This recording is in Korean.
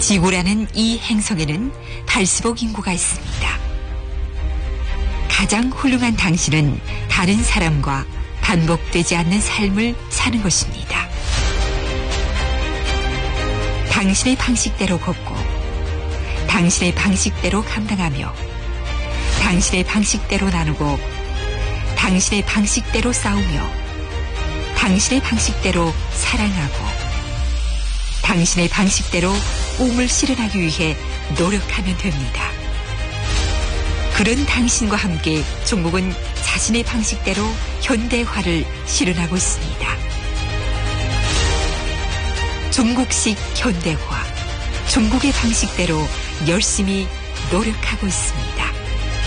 지구라는 이 행성에는 80억 인구가 있습니다. 가장 훌륭한 당신은 다른 사람과 반복되지 않는 삶을 사는 것입니다. 당신의 방식대로 걷고 당신의 방식대로 감당하며 당신의 방식대로 나누고 당신의 방식대로 싸우며 당신의 방식대로 사랑하고 당신의 방식대로 꿈을 실현하기 위해 노력하면 됩니다. 그런 당신과 함께 종국은 자신의 방식대로 현대화를 실현하고 있습니다. 종국식 현대화, 종국의 방식대로 열심히 노력하고 있습니다.